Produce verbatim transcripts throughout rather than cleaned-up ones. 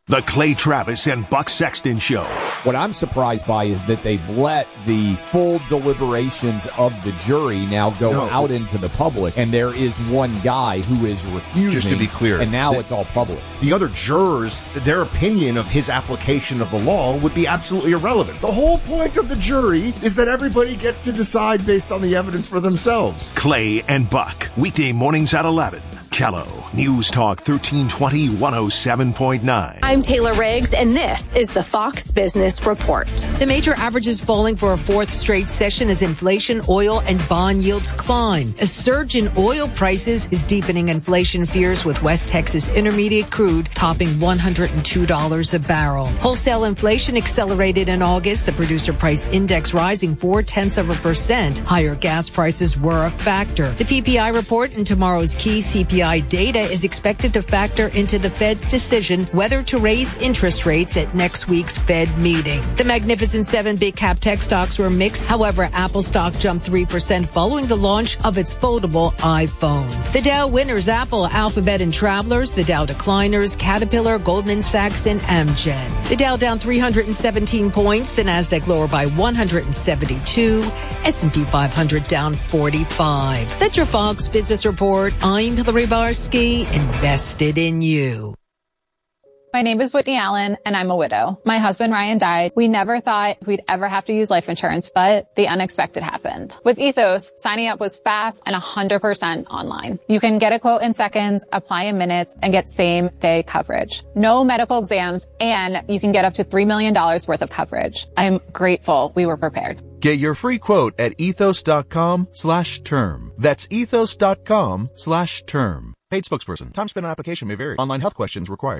The Clay Travis and Buck Sexton Show. What I'm surprised by is that they've let the full deliberations of the jury now go no. out into the public, and there is one guy who is refusing. Just to be clear. And now the, it's all public. The other jurors, their opinion of his application of the law would be absolutely irrelevant. The whole point of the jury is that everybody gets to decide based on the evidence for themselves. Clay and Buck, weekday mornings at eleven. Kello, News Talk thirteen twenty, one oh seven point nine. I'm Taylor Riggs, and this is the Fox Business Report. The major averages falling for a fourth straight session as inflation, oil, and bond yields climb. A surge in oil prices is deepening inflation fears, with West Texas Intermediate crude topping one hundred two dollars a barrel. Wholesale inflation accelerated in August, the producer price index rising four-tenths of a percent. Higher gas prices were a factor. The P P I report and tomorrow's key C P I data is expected to factor into the Fed's decision whether to raise interest rates at next week's Fed meeting. The Magnificent Seven big cap tech stocks were mixed. However, Apple stock jumped three percent following the launch of its foldable iPhone. The Dow winners: Apple, Alphabet, and Travelers. The Dow decliners: Caterpillar, Goldman Sachs, and Amgen. The Dow down three hundred seventeen points. The Nasdaq lower by one hundred seventy-two. S and P five hundred down forty-five. That's your Fox Business Report. I'm Hillary Barsky, invested in you. My name is Whitney Allen, and I'm a widow. My husband, Ryan, died. We never thought we'd ever have to use life insurance, but the unexpected happened. With Ethos, signing up was fast and one hundred percent online. You can get a quote in seconds, apply in minutes, and get same-day coverage. No medical exams, and you can get up to three million dollars worth of coverage. I'm grateful we were prepared. Get your free quote at ethos.com slash term. That's ethos.com slash term. Paid spokesperson. Time spent on application may vary. Online health questions required.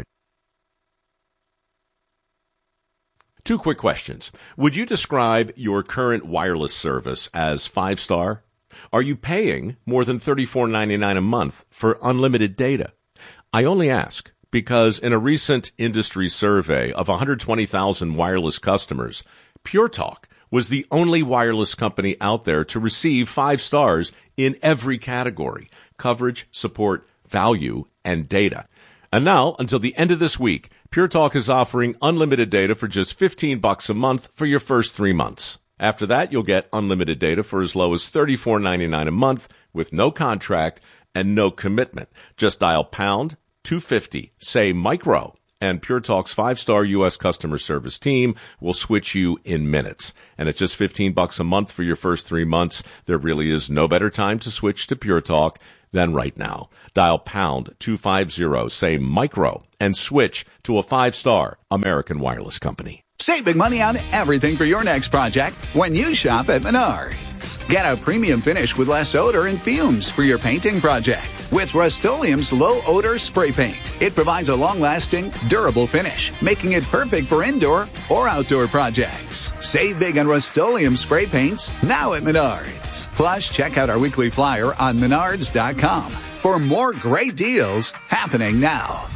Two quick questions. Would you describe your current wireless service as five-star? Are you paying more than thirty-four ninety-nine a month for unlimited data? I only ask because in a recent industry survey of one hundred twenty thousand wireless customers, Pure Talk was the only wireless company out there to receive five stars in every category: coverage, support, value, and data. And now, until the end of this week, Pure Talk is offering unlimited data for just fifteen bucks a month for your first three months. After that, you'll get unlimited data for as low as thirty-four ninety-nine a month with no contract and no commitment. Just dial pound two fifty, say micro, and Pure Talk's five-star U S customer service team will switch you in minutes. And at just fifteen bucks a month for your first three months, there really is no better time to switch to Pure Talk than right now. Dial pound two fifty, say micro, and switch to a five-star American wireless company. Save big money on everything for your next project when you shop at Menards. Get a premium finish with less odor and fumes for your painting project with Rust-Oleum's low-odor spray paint. It provides a long-lasting, durable finish, making it perfect for indoor or outdoor projects. Save big on Rust-Oleum spray paints now at Menards. Plus, check out our weekly flyer on menards dot com for more great deals happening now.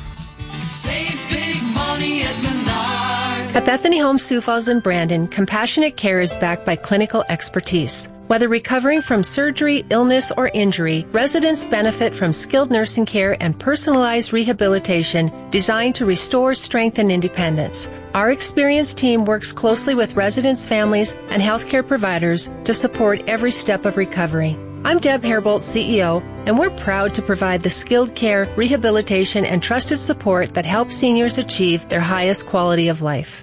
Save big money at Menards. At Bethany Home Sioux Falls and Brandon, compassionate care is backed by clinical expertise. Whether recovering from surgery, illness, or injury, residents benefit from skilled nursing care and personalized rehabilitation designed to restore strength and independence. Our experienced team works closely with residents, families, and healthcare providers to support every step of recovery. I'm Deb Hairbolt, C E O, and we're proud to provide the skilled care, rehabilitation, and trusted support that helps seniors achieve their highest quality of life.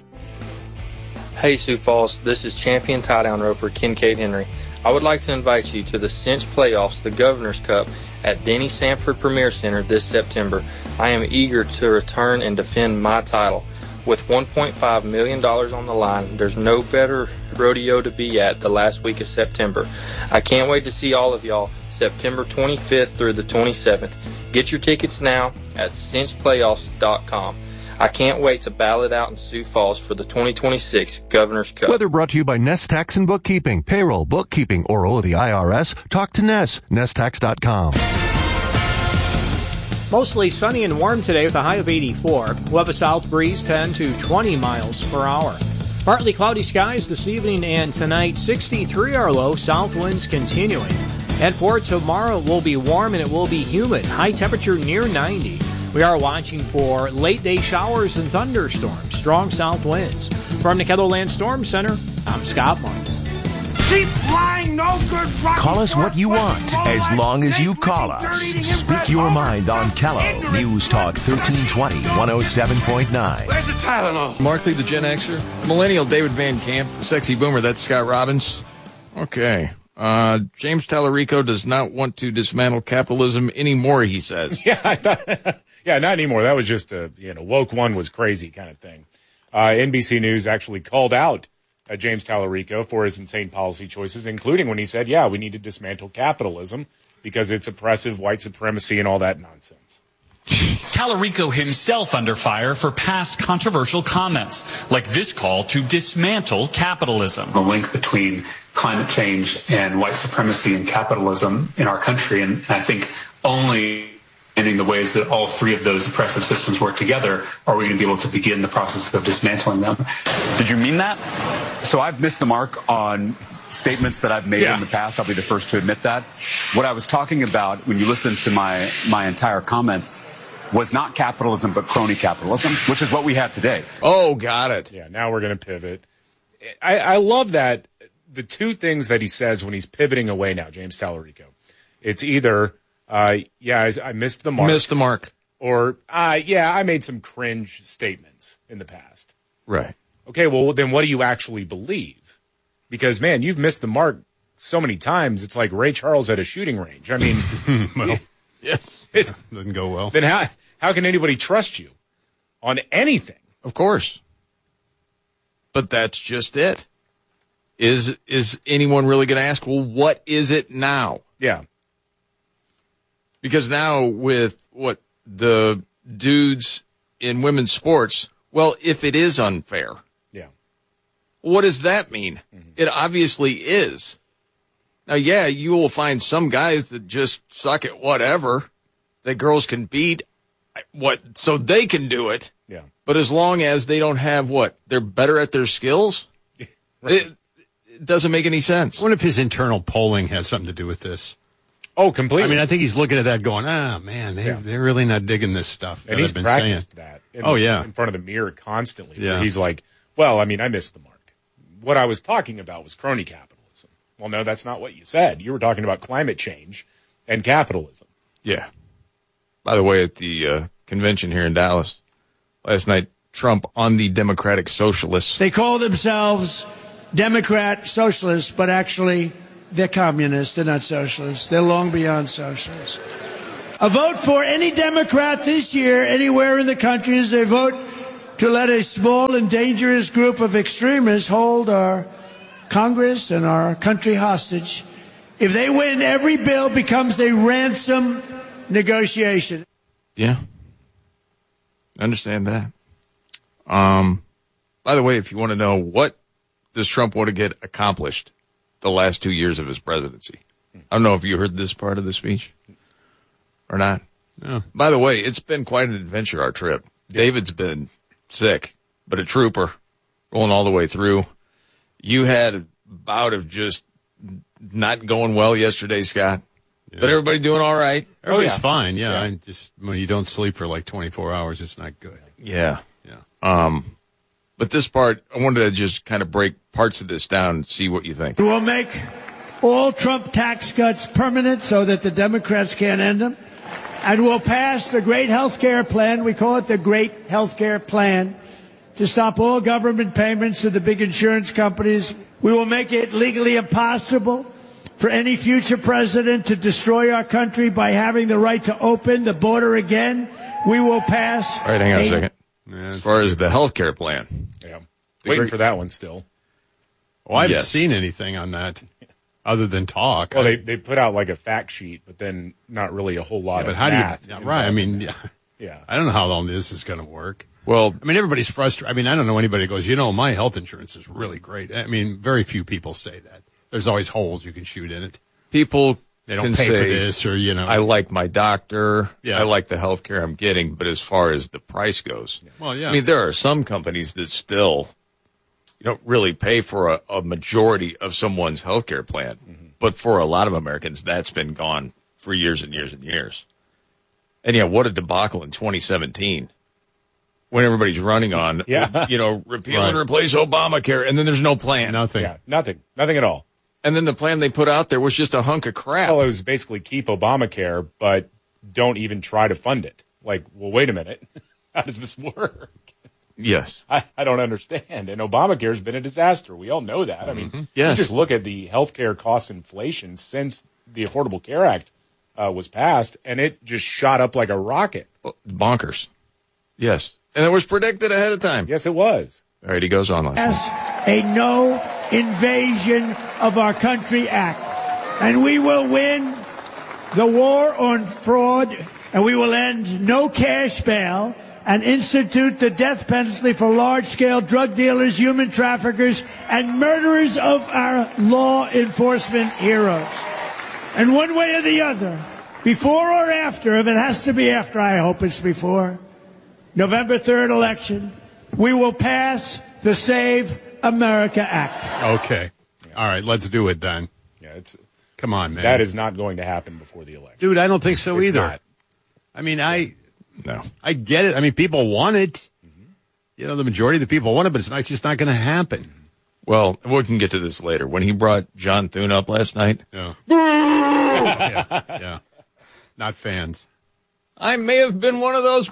Hey Sioux Falls, this is champion tie-down roper Kincaid Henry. I would like to invite you to the Cinch Playoffs, the Governor's Cup, at Denny Sanford Premier Center this September. I am eager to return and defend my title. With one point five million dollars on the line, there's no better rodeo to be at the last week of September. I can't wait to see all of y'all September twenty-fifth through the twenty-seventh. Get your tickets now at cinch playoffs dot com. I can't wait to battle it out in Sioux Falls for the twenty twenty-six Governor's Cup. Weather brought to you by Nest Tax and Bookkeeping. Payroll, bookkeeping, or owe the I R S? Talk to Ness. nest tax dot com. Mostly sunny and warm today with a high of eighty-four. We'll have a south breeze ten to twenty miles per hour. Partly cloudy skies this evening and tonight. sixty-three our low, south winds continuing. And for tomorrow, it will be warm and it will be humid. High temperature near ninety. We are watching for late-day showers and thunderstorms, strong south winds. From the KELOLAND Storm Center, I'm Scott Marks. Keep flying, no good rock. Call us what you want, as long as you call us. Speak your mind on Callow. News Talk thirteen twenty, one oh seven point nine. Where's the Tylenol? Markley, the Gen Xer. Millennial David Van Camp. The Sexy Boomer, that's Scott Robbins. Okay. Uh, James Tallarico does not want to dismantle capitalism anymore, he says. Yeah, I thought, yeah, not anymore. That was just a, you know, woke one was crazy kind of thing. Uh, N B C News actually called out uh, James Tallarico for his insane policy choices, including when he said, yeah, we need to dismantle capitalism because it's oppressive, white supremacy, and all that nonsense. Tallarico himself under fire for past controversial comments, like this call to dismantle capitalism. The link between climate change and white supremacy and capitalism in our country, and I think only in the ways that all three of those oppressive systems work together are we going to be able to begin the process of dismantling them. Did you mean that? So I've missed the mark on statements that I've made yeah. in the past. I'll be the first to admit that. What I was talking about when you listen to my, my entire comments was not capitalism, but crony capitalism, which is what we have today. Oh, got it. Yeah, now we're going to pivot. I, I love that the two things that he says when he's pivoting away now, James Tallarico, it's either, uh, yeah, I, I missed the mark. Missed the mark. Or, uh, yeah, I made some cringe statements in the past. Right. Okay, well, then what do you actually believe? Because, man, you've missed the mark so many times, it's like Ray Charles at a shooting range. I mean, well, yes, it doesn't go well. Then how how can anybody trust you on anything? Of course. But that's just it. Is is anyone really going to ask, well, what is it now? Yeah. Because now with what the dudes in women's sports, well, if it is unfair, yeah, what does that mean? Mm-hmm. It obviously is. Now, yeah, you will find some guys that just suck at whatever that girls can beat, what so they can do it. Yeah. But as long as they don't have what they're better at their skills, right. it, it doesn't make any sense. I wonder if his internal polling had something to do with this. Oh, completely. I mean, I think he's looking at that going, ah, man, they, yeah. they're really not digging this stuff. And he's been practiced saying. that. In, oh, yeah. In front of the mirror constantly. Yeah. He's like, well, I mean, I missed the mark. What I was talking about was crony capitalism. Well, no, that's not what you said. You were talking about climate change and capitalism. Yeah. By the way, at the uh, convention here in Dallas last night, Trump on the Democratic Socialists. They call themselves Democrat Socialists, but actually they're communists. They're not socialists. They're long beyond socialists. A vote for any Democrat this year anywhere in the country is a vote to let a small and dangerous group of extremists hold our Congress and our country hostage. If they win, every bill becomes a ransom negotiation. Yeah. I understand that. Um, by the way, if you want to know what does Trump want to get accomplished the last two years of his presidency, I don't know if you heard this part of the speech or not. No. By the way, it's been quite an adventure, our trip. Yeah. David's been sick, but a trooper going all the way through. You had a bout of just not going well yesterday, Scott. Yeah. But everybody doing all right? Everybody's oh, yeah. fine, yeah. yeah. I just when you don't sleep for like twenty-four hours, it's not good. Yeah. Yeah. Um, but this part, I wanted to just kind of break parts of this down and see what you think. We'll make all Trump tax cuts permanent so that the Democrats can't end them. And we'll pass the great health care plan. We call it the Great Health Care Plan, to stop all government payments to the big insurance companies. We will make it legally impossible for any future president to destroy our country by having the right to open the border again. We will pass. All right, hang on a, a second. Yeah, as far as the health care plan. Yeah. Waiting for that one still. Well, I haven't yes. seen anything on that other than talk. Well, they, they put out like a fact sheet, but then not really a whole lot yeah, of but how math. do you, right, I mean, yeah. yeah. I don't know how long this is going to work. Well, I mean, everybody's frustrated. I mean, I don't know anybody who goes, you know, my health insurance is really great. I mean, very few people say that. There's always holes you can shoot in it. People they don't can pay say, for this, or, you know. I like my doctor. Yeah. I like the health care I'm getting. But as far as the price goes, well, yeah. I mean, there are some companies that still you don't really pay for a, a majority of someone's health care plan. Mm-hmm. But for a lot of Americans, that's been gone for years and years and years. And yeah, what a debacle in twenty seventeen when everybody's running on, Yeah. you know, repeal Right. and replace Obamacare, and then there's no plan. Nothing. Yeah, nothing. Nothing at all. And then the plan they put out there was just a hunk of crap. Well, it was basically keep Obamacare, but don't even try to fund it. Like, well, wait a minute. How does this work? Yes. I, I don't understand. And Obamacare's been a disaster. We all know that. I mean, Mhm. Yes. you just look at the healthcare cost inflation since the Affordable Care Act uh, was passed, and it just shot up like a rocket. Bonkers. Yes. And it was predicted ahead of time. Yes, it was. All right, he goes on. Last Pass a no invasion of our country act. And we will win the war on fraud, and we will end no cash bail and institute the death penalty for large-scale drug dealers, human traffickers, and murderers of our law enforcement heroes. And one way or the other, before or after, if it has to be after, I hope it's before, November third election, we will pass the Save America Act. Okay. All right, let's do it then. Yeah, it's Come on, man. that is not going to happen before the election. Dude, I don't think so It's either. not. I mean, I No. I get it. I mean, people want it. You know, the majority of the people want it, but it's not it's just not going to happen. Well, we can get to this later. When he brought John Thune up last night, Yeah. yeah. Yeah. Not fans. I may have been one of those.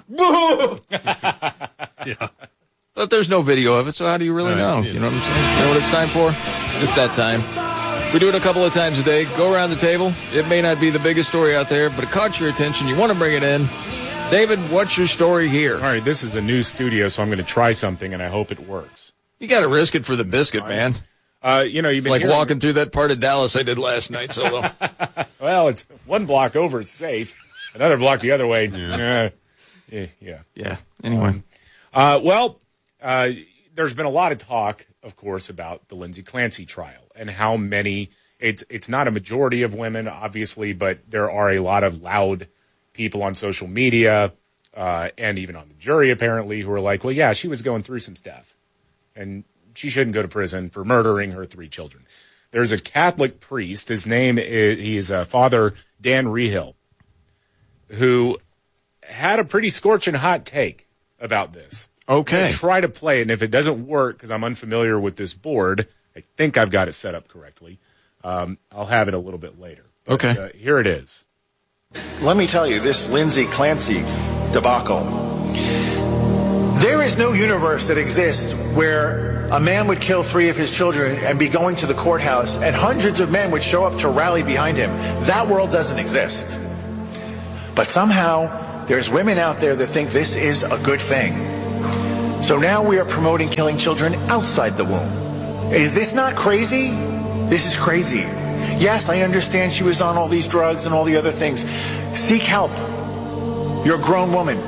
Yeah. But there's no video of it, so how do you really Right, know? yeah. You know what I'm saying? You know what it's time for? It's that time. We do it a couple of times a day. Go around the table. It may not be the biggest story out there, but it caught your attention. You want to bring it in. David, what's your story here? All right, this is a new studio, so I'm going to try something, and I hope it works. You got to risk it for the biscuit, man. Uh, you know, you've been Like hearing- walking through that part of Dallas I did last night solo. Well, it's one block over, it's safe. Another block the other way. Yeah. Yeah. yeah. Yeah. Anyway. Uh, well, uh, there's been a lot of talk, of course, about the Lindsay Clancy trial and how many, it's, it's not a majority of women, obviously, but there are a lot of loud people on social media, uh, and even on the jury, apparently, who are like, well, yeah, she was going through some stuff and she shouldn't go to prison for murdering her three children. There's a Catholic priest, his name is, he's uh, Father Dan Rehill, who had a pretty scorching hot take about this. Okay. I'm gonna try to play it, and if it doesn't work, because I'm unfamiliar with this board, I think I've got it set up correctly. Um, I'll have it a little bit later. But, Okay. Uh, here it is. Let me tell you, this Lindsay Clancy debacle, there is no universe that exists where a man would kill three of his children and be going to the courthouse and hundreds of men would show up to rally behind him. That world doesn't exist. But somehow there's women out there that think this is a good thing. So now we are promoting killing children outside the womb. Is this not crazy? This is crazy. Yes, I understand she was on all these drugs and all the other things. Seek help. You're a grown woman.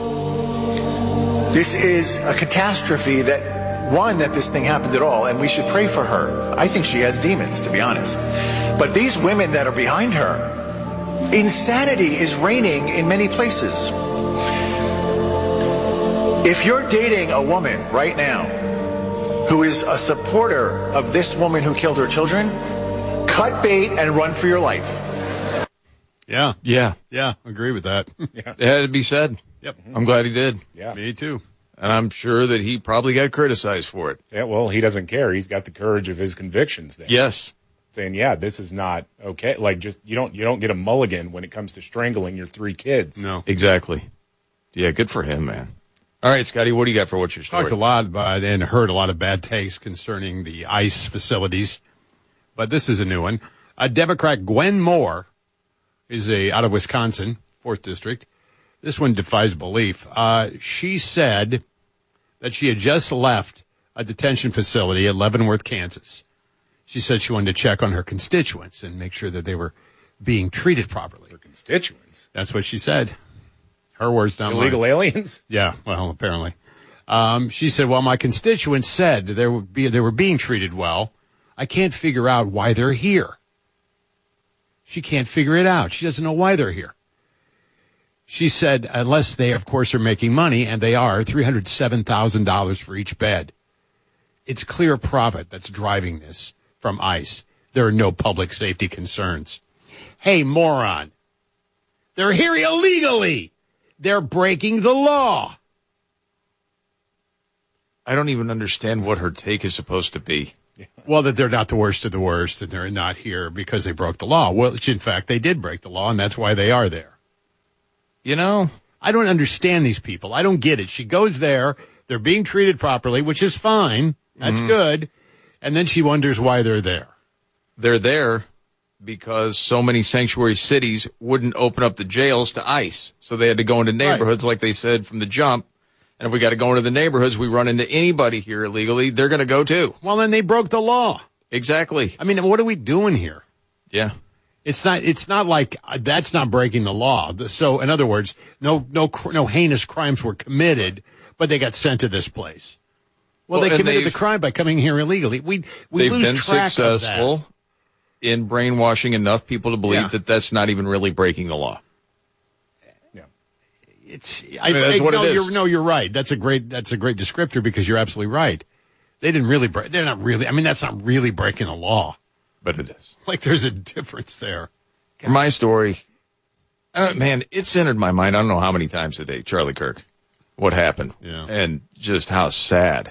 This is a catastrophe that, one, that this thing happened at all, and we should pray for her. I think she has demons, to be honest. But these women that are behind her, insanity is reigning in many places. If you're dating a woman right now who is a supporter of this woman who killed her children, cut bait and run for your life. Yeah. Yeah. Yeah. Agree with that. Yeah. It had to be said. Yep. I'm glad he did. Yeah. Me too. And I'm sure that he probably got criticized for it. Yeah, well, he doesn't care. He's got the courage of his convictions then. Yes. Saying, yeah, this is not okay. Like, just, you don't, you don't get a mulligan when it comes to strangling your three kids. No. Exactly. Yeah, good for him, man. All right, Scotty, what do you got for what's your story? Talked a lot about and heard a lot of bad takes concerning the ICE facilities, but this is a new one. A Democrat, Gwen Moore, is a out of Wisconsin, fourth district. This one defies belief. Uh, she said that she had just left a detention facility at Leavenworth, Kansas. She said she wanted to check on her constituents and make sure that they were being treated properly. Her constituents? That's what she said. Her words, not mine. Illegal aliens? Yeah, well, apparently. Um, she said, well, my constituents said they would be, they were being treated well. I can't figure out why they're here. She can't figure it out. She doesn't know why they're here. She said, unless they, of course, are making money, and they are, three hundred seven thousand dollars for each bed. It's clear profit that's driving this from ICE. There are no public safety concerns. Hey, moron. They're here illegally. they're breaking the law. I don't even understand what her take is supposed to be. Well, that they're not the worst of the worst, and they're not here because they broke the law. Well, in fact, they did break the law, and that's why they are there. You know, I don't understand these people. I don't get it. She goes there. They're being treated properly, which is fine. That's Mhm. good. And then she wonders why they're there. They're there because so many sanctuary cities wouldn't open up the jails to ICE. So they had to go into neighborhoods, like they said from the jump. And if we got to go into the neighborhoods, we run into anybody here illegally, they're going to go too. Well, then they broke the law. Exactly. I mean, what are we doing here? Yeah. It's not, it's not like uh, that's not breaking the law. The- So, in other words, no, no, cr- no heinous crimes were committed, but they got sent to this place. Well, Well, they and committed the they've- crime by coming here illegally. We, we They've lose been track successful of that. in brainwashing enough people to believe Yeah. that that's not even really breaking the law. It's, I mean, that's what no, it is. You're, no, you're right. That's a great, that's a great descriptor because you're absolutely right. They didn't really break, they're not really, I mean, that's not really breaking the law. But it is. Like, there's a difference there. For my story, uh, man, it's entered my mind, I don't know how many times today, Charlie Kirk, what happened. Yeah. And just how sad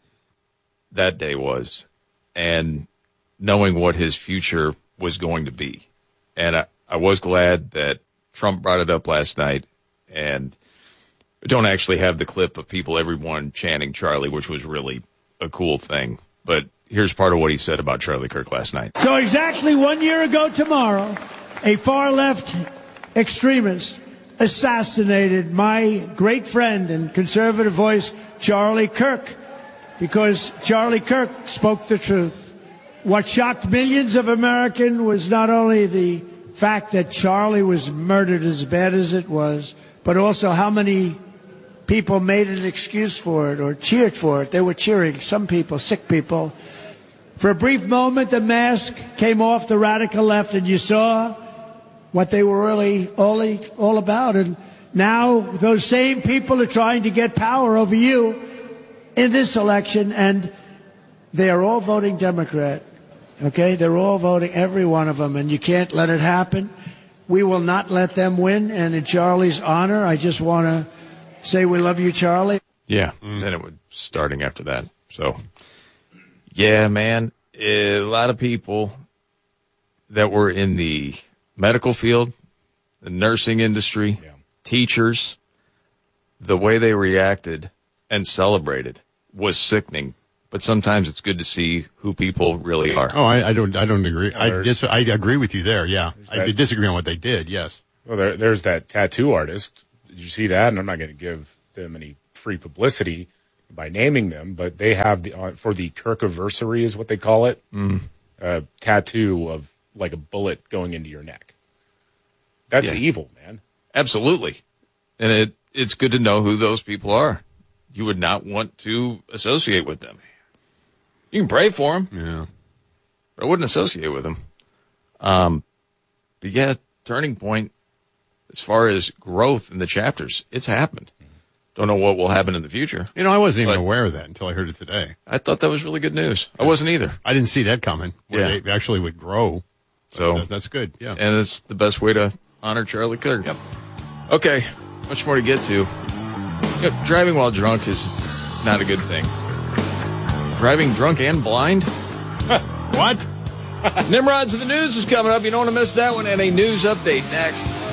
that day was. And knowing what his future was going to be. And I, I was glad that Trump brought it up last night. And we don't actually have the clip of people, everyone chanting Charlie, which was really a cool thing. But here's part of what he said about Charlie Kirk last night. So exactly one year ago tomorrow, a far-left extremist assassinated my great friend and conservative voice, Charlie Kirk, because Charlie Kirk spoke the truth. What shocked millions of Americans was not only the fact that Charlie was murdered as bad as it was, but also how many people made an excuse for it or cheered for it. They were cheering, some people, sick people. For a brief moment, the mask came off the radical left, and you saw what they were really all, all about. And now those same people are trying to get power over you in this election, and they are all voting Democrat. Okay? They're all voting, every one of them, and you can't let it happen. We will not let them win, and in Charlie's honor, I just want to say we love you, Charlie. Yeah, mm. Then it was starting after that. So, yeah, man, a lot of people that were in the medical field, the nursing industry, yeah. teachers, the way they reacted and celebrated was sickening. But sometimes it's good to see who people really are. Oh, I, I don't, I don't agree. I dis- I agree with you there. Yeah, I that- disagree on what they did. Yes. Well, there, there's that tattoo artist. Did you see that? And I'm not going to give them any free publicity by naming them, but they have the uh, for the Kirkiversary is what they call it, Mm. a tattoo of like a bullet going into your neck. That's Yeah. evil, man. Absolutely. And it it's good to know who those people are. You would not want to associate with them. You can pray for them. Yeah. But I wouldn't associate with them. Um, but yeah, turning point as far as growth in the chapters, it's happened. Don't know what will happen in the future. You know, I wasn't even But- aware of that until I heard it today. I thought that was really good news. I wasn't either. I didn't see that coming. Where Yeah. they actually would grow. But So that- that's good. Yeah. And it's the best way to honor Charlie Kirk. Yep. Okay, much more to get to. You know, driving while drunk is not a good thing. Driving drunk and blind? What? Nimrods of the News is coming up. You don't want to miss that one. And a news update next.